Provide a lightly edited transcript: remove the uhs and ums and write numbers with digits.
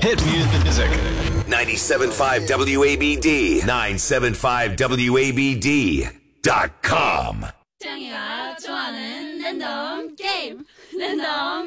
Hit music. 97.5 WABD. 975WABD.com. 짱이가 좋아하는 랜덤 게임. 랜덤